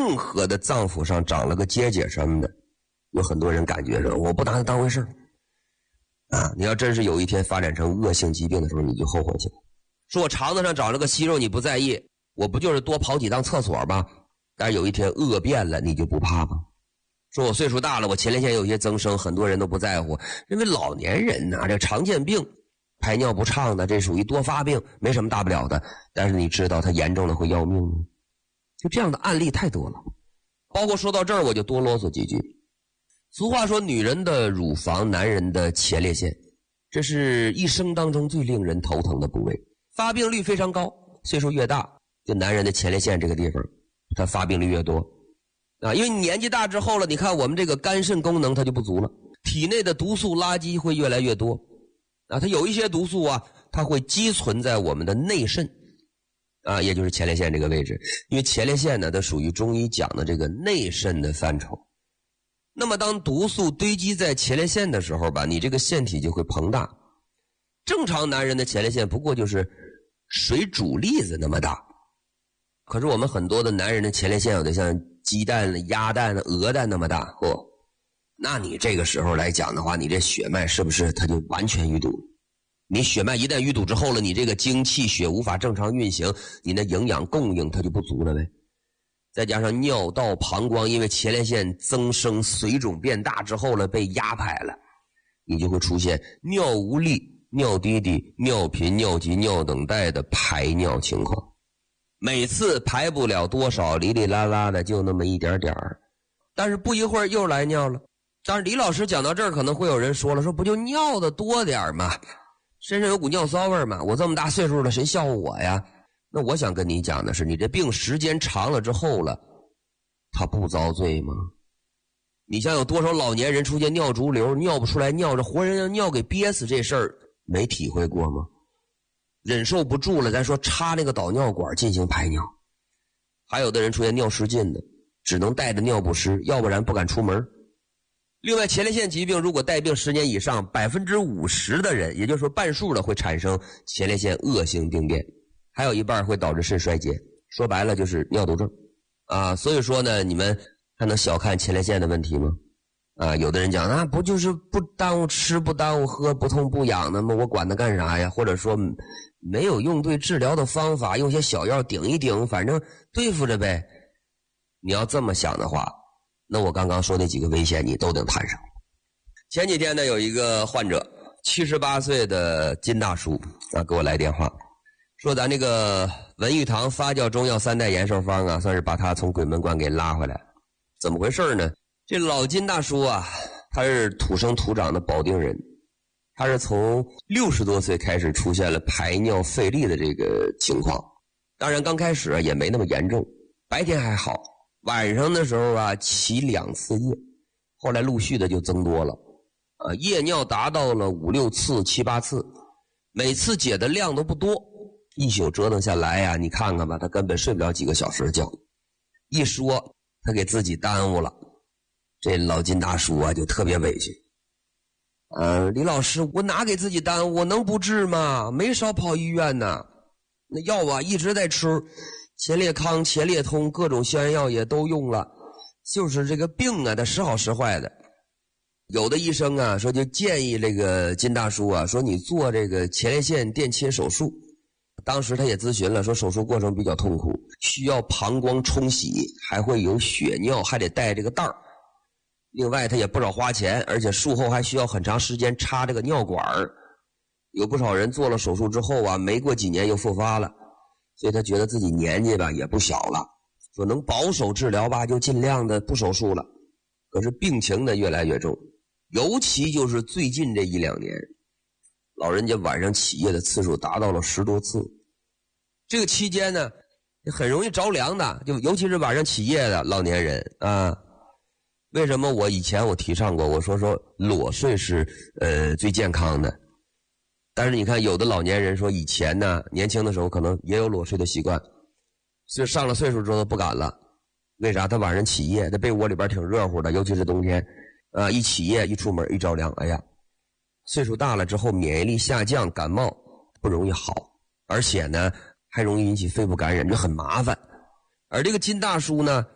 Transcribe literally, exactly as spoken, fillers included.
任何的脏腑上长了个结节什么的，有很多人感觉说我不拿它当回事啊，你要真是有一天发展成恶性疾病的时候，你就后悔去了。说我肠子上长了个息肉你不在意，我不就是多跑几趟厕所吗？但是有一天恶变了，你就不怕吗？说我岁数大了，我前列腺有些增生，很多人都不在乎，因为老年人呐、啊，这常见病，排尿不畅的，这属于多发病，没什么大不了的。但是你知道它严重的会要命吗？就这样的案例太多了。包括说到这儿我就多啰嗦几句。俗话说女人的乳房，男人的前列腺，这是一生当中最令人头疼的部位，发病率非常高，岁数越大，就男人的前列腺这个地方它发病率越多啊，因为你年纪大之后了，你看我们这个肝肾功能它就不足了，体内的毒素垃圾会越来越多啊，它有一些毒素啊，它会积存在我们的内肾啊，也就是前列腺这个位置，因为前列腺呢，它属于中医讲的这个内肾的范畴。那么当毒素堆积在前列腺的时候吧，你这个腺体就会膨大。正常男人的前列腺不过就是水煮栗子那么大，可是我们很多的男人的前列腺有的像鸡蛋、鸭蛋、鹅蛋那么大，哦，那你这个时候来讲的话，你这血脉是不是它就完全淤堵？你血脉一旦淤堵之后了，你这个精气血无法正常运行，你的营养供应它就不足了呗。再加上尿道、膀胱，因为前列腺增生水肿变大之后了，被压排了，你就会出现尿无力、尿滴滴、尿频、尿急、尿等待的排尿情况。每次排不了多少，哩哩啦啦的就那么一点点儿，但是不一会儿又来尿了。但是李老师讲到这儿，可能会有人说了，说不就尿的多点吗？身上有股尿骚味嘛，我这么大岁数了，谁笑话我呀？那我想跟你讲的是，你这病时间长了之后了，他不遭罪吗？你像有多少老年人出现尿毒瘤，尿不出来，尿着活人让尿给憋死，这事儿没体会过吗？忍受不住了，咱说插那个导尿管进行排尿。还有的人出现尿失禁的，只能带着尿不湿，要不然不敢出门。另外，前列腺疾病如果带病十年以上，百分之五十的人，也就是说半数的会产生前列腺恶性病变，还有一半会导致肾衰竭，说白了就是尿毒症啊。所以说呢，你们还能小看前列腺的问题吗？啊，有的人讲，那不就是不耽误吃不耽误喝不痛不痒的吗？我管它干啥呀？或者说没有用对治疗的方法，用些小药顶一顶，反正对付着呗。你要这么想的话，那我刚刚说那几个危险你都得摊上。前几天呢，有一个患者七十八岁的金大叔啊，给我来电话，说咱这个文玉堂发酵中药三代延寿方啊，算是把他从鬼门关给拉回来。怎么回事呢？这老金大叔啊，他是土生土长的保定人，他是从六十多岁开始出现了排尿费力的这个情况。当然刚开始啊也没那么严重，白天还好，晚上的时候啊起两次夜，后来陆续的就增多了啊，夜尿达到了五六次、七八次，每次解的量都不多，一宿折腾下来呀，你看看吧，他根本睡不了几个小时的觉。一说他给自己耽误了，这老金大叔啊就特别委屈。呃，李老师，我哪给自己耽误？我能不治吗？没少跑医院呢，那药啊一直在吃，前列康、前列通，各种消炎药也都用了，就是这个病啊，它时好时坏的。有的医生啊说就建议这个金大叔啊，说你做这个前列腺电切手术。当时他也咨询了，说手术过程比较痛苦，需要膀胱冲洗，还会有血尿，还得带这个袋儿。另外他也不少花钱，而且术后还需要很长时间插这个尿管儿。有不少人做了手术之后啊，没过几年又复发了，所以他觉得自己年纪吧也不小了，说能保守治疗吧就尽量的不手术了。可是病情呢越来越重，尤其就是最近这一两年，老人家晚上起夜的次数达到了十多次。这个期间呢很容易着凉的，就尤其是晚上起夜的老年人啊。为什么我以前我提倡过，我说说裸睡是呃最健康的。但是你看有的老年人说以前呢年轻的时候可能也有裸睡的习惯，所以上了岁数之后不敢了。为啥？他晚上起夜，他被窝里边挺热乎的，尤其是冬天啊，一起夜一出门一着凉，哎呀，岁数大了之后免疫力下降，感冒不容易好，而且呢还容易引起肺部感染，就很麻烦。而这个金大叔呢